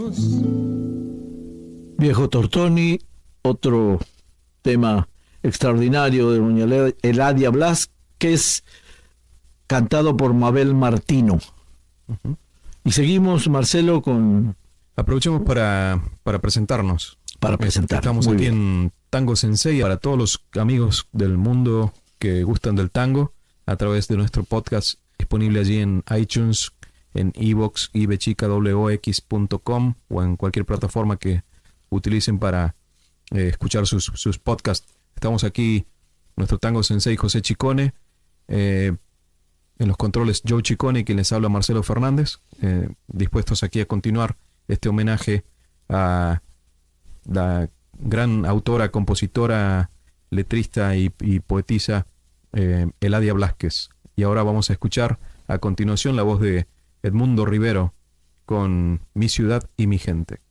Viejo Tortoni, otro tema extraordinario de doña Eladia Blázquez, cantado por Mabel Martino. Uh-huh. Y seguimos, Marcelo, con... Aprovechemos para presentarnos. Estamos Muy aquí bien. en Tango Sensei para todos los amigos del mundo que gustan del tango, a través de nuestro podcast disponible allí en iTunes, en iVoox, ibechicawox.com o en cualquier plataforma que utilicen para escuchar sus podcasts. Estamos aquí, nuestro Tango Sensei José Chicone, en los controles Joe Chicone y quien les habla Marcelo Fernández, dispuestos aquí a continuar este homenaje a la gran autora, compositora, letrista y poetisa Eladia Blázquez. Y ahora vamos a escuchar a continuación la voz de Edmundo Rivero con Mi ciudad y mi gente.